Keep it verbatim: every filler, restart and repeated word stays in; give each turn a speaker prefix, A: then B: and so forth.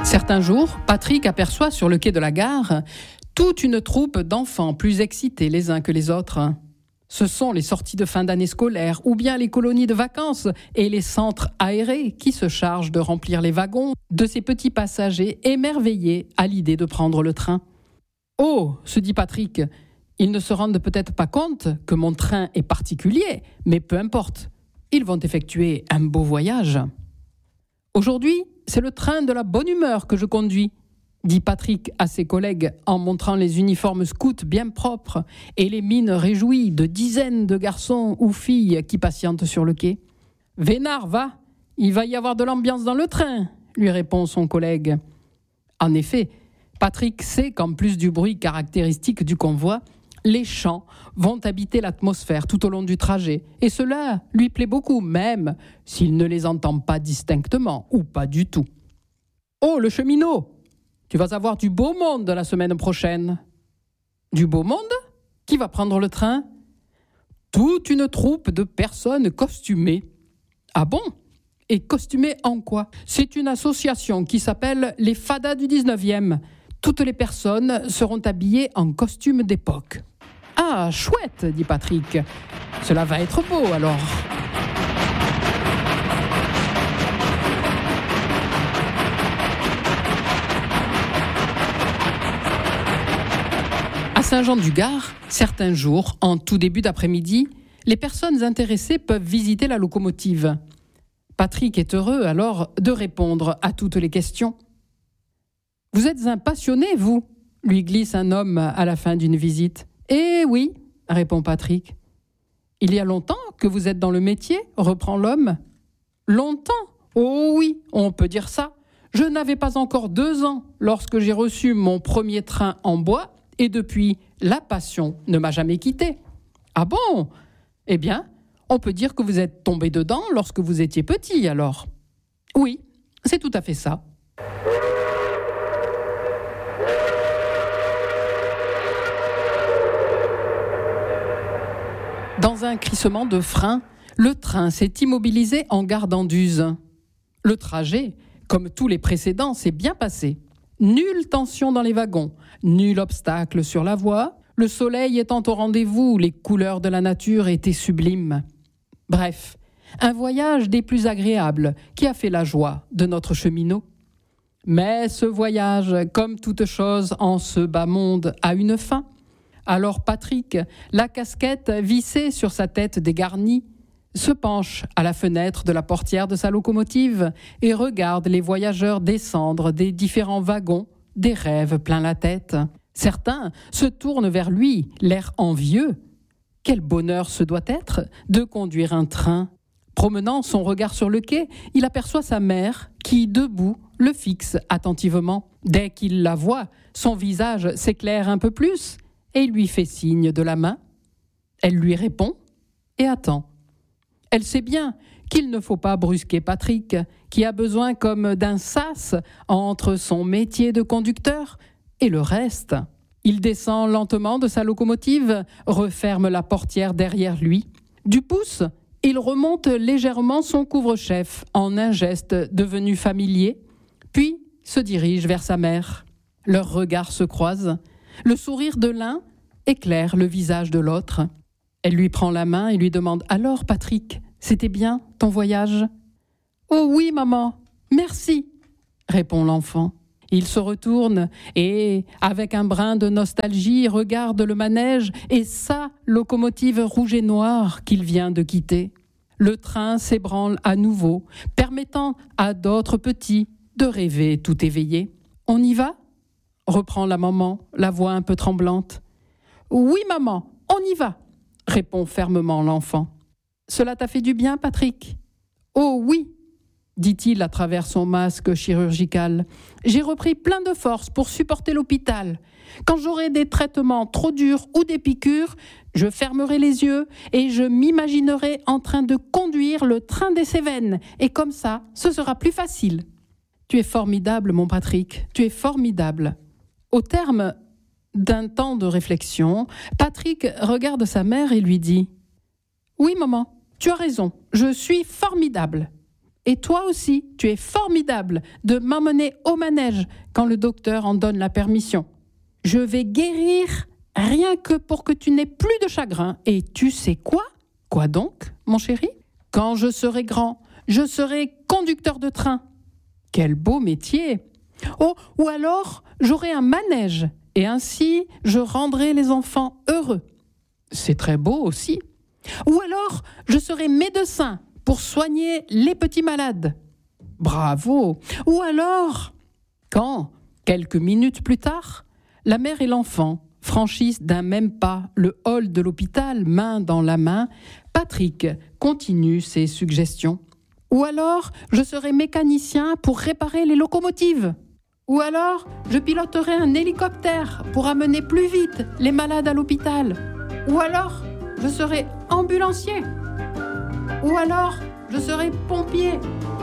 A: Certains jours, Patrick aperçoit sur le quai de la gare toute une troupe d'enfants plus excités les uns que les autres. Ce sont les sorties de fin d'année scolaire ou bien les colonies de vacances et les centres aérés qui se chargent de remplir les wagons de ces petits passagers émerveillés à l'idée de prendre le train. « Oh !» se dit Patrick, « ils ne se rendent peut-être pas compte que mon train est particulier, mais peu importe, ils vont effectuer un beau voyage. » Aujourd'hui, c'est le train de la bonne humeur que je conduis, dit Patrick à ses collègues en montrant les uniformes scouts bien propres et les mines réjouies de dizaines de garçons ou filles qui patientent sur le quai. « Vénard, va, il va y avoir de l'ambiance dans le train !» lui répond son collègue. En effet, Patrick sait qu'en plus du bruit caractéristique du convoi, les chants vont habiter l'atmosphère tout au long du trajet, et cela lui plaît beaucoup, même s'il ne les entend pas distinctement, ou pas du tout. « Oh, le cheminot, tu vas avoir du beau monde la semaine prochaine. »« Du beau monde ? Qui va prendre le train ?»« Toute une troupe de personnes costumées. »« Ah bon ? Et costumées en quoi ? C'est une association qui s'appelle les Fadas du dix-neuvième. Toutes les personnes seront habillées en costume d'époque. »« Ah, chouette, dit Patrick. Cela va être beau alors. » À Saint-Jean-du-Gard, certains jours, en tout début d'après-midi, les personnes intéressées peuvent visiter la locomotive. Patrick est heureux alors de répondre à toutes les questions. « Vous êtes un passionné, vous ?» lui glisse un homme à la fin d'une visite. « Eh oui, » répond Patrick. « Il y a longtemps que vous êtes dans le métier ?» reprend l'homme. « Longtemps ? Oh oui, on peut dire ça. Je n'avais pas encore deux ans lorsque j'ai reçu mon premier train en bois et depuis, la passion ne m'a jamais quitté. »« Ah bon ? Eh bien, on peut dire que vous êtes tombé dedans lorsque vous étiez petit alors. »« Oui, c'est tout à fait ça. » Dans un crissement de frein, le train s'est immobilisé en gare d'Anduze. Le trajet, comme tous les précédents, s'est bien passé. Nulle tension dans les wagons, nul obstacle sur la voie, le soleil étant au rendez-vous, les couleurs de la nature étaient sublimes. Bref, un voyage des plus agréables qui a fait la joie de notre cheminot. Mais ce voyage, comme toute chose en ce bas monde, a une fin. Alors Patrick, la casquette vissée sur sa tête dégarnie, se penche à la fenêtre de la portière de sa locomotive et regarde les voyageurs descendre des différents wagons, des rêves plein la tête. Certains se tournent vers lui, l'air envieux. Quel bonheur ce doit être de conduire un train. Promenant son regard sur le quai, il aperçoit sa mère qui, debout, le fixe attentivement. Dès qu'il la voit, son visage s'éclaire un peu plus et il lui fait signe de la main. Elle lui répond et attend. Elle sait bien qu'il ne faut pas brusquer Patrick, qui a besoin comme d'un sas entre son métier de conducteur et le reste. Il descend lentement de sa locomotive, referme la portière derrière lui. Du pouce, il remonte légèrement son couvre-chef en un geste devenu familier, puis se dirige vers sa mère. Leurs regards se croisent. Le sourire de l'un éclaire le visage de l'autre. Elle lui prend la main et lui demande « Alors, Patrick, c'était bien ton voyage ?»« Oh oui, maman, merci !» répond l'enfant. Il se retourne et, avec un brin de nostalgie, regarde le manège et sa locomotive rouge et noire qu'il vient de quitter. Le train s'ébranle à nouveau, permettant à d'autres petits de rêver tout éveillés. « On y va ?» reprend la maman, la voix un peu tremblante. « Oui, maman, on y va !» répond fermement l'enfant. « Cela t'a fait du bien, Patrick ?»« Oh oui !» dit-il à travers son masque chirurgical. « J'ai repris plein de force pour supporter l'hôpital. Quand j'aurai des traitements trop durs ou des piqûres, je fermerai les yeux et je m'imaginerai en train de conduire le train des Cévennes. Et comme ça, ce sera plus facile. » « Tu es formidable, mon Patrick, tu es formidable. » Au terme d'un temps de réflexion, Patrick regarde sa mère et lui dit « Oui, maman, tu as raison, je suis formidable. » Et toi aussi, tu es formidable de m'emmener au manège quand le docteur en donne la permission. Je vais guérir rien que pour que tu n'aies plus de chagrin. Et tu sais quoi ? Quoi donc, mon chéri ? Quand je serai grand, je serai conducteur de train. Quel beau métier ! Oh, ou alors, j'aurai un manège, et ainsi, je rendrai les enfants heureux. C'est très beau aussi. Ou alors, je serai médecin pour soigner les petits malades. Bravo. Ou alors, quand, quelques minutes plus tard, la mère et l'enfant franchissent d'un même pas le hall de l'hôpital, main dans la main, Patrick continue ses suggestions. Ou alors, je serai mécanicien pour réparer les locomotives. Ou alors, je piloterai un hélicoptère pour amener plus vite les malades à l'hôpital. Ou alors, je serai ambulancier. Ou alors, je serai pompier